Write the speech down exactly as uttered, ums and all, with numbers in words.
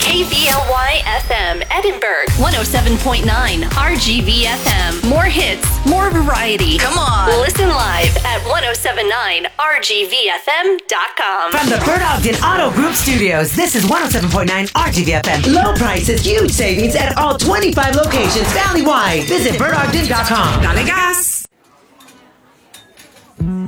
K V L Y F M, Edinburgh, one oh seven point nine R G V F M. More hits, more variety. Come on. Listen live at ten seventy-nine R G V F M dot com. From the Bert Ogden Auto Group Studios, this is one oh seven point nine R G V F M. Low prices, huge savings at all twenty-five locations valley-wide. Visit bert ogden dot com. Dale gas.